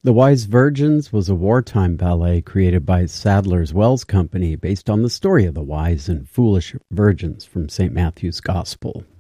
The Wise Virgins was a wartime ballet created by Sadler's Wells Company based on the story of the wise and foolish virgins from St. Matthew's Gospel.